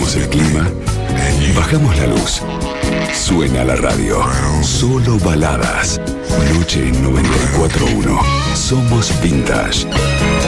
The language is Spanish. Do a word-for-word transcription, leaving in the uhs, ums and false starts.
Cambiamos el clima, bajamos la luz. Suena la radio. Solo baladas. Noche en noventa y cuatro punto uno. Somos Vintage.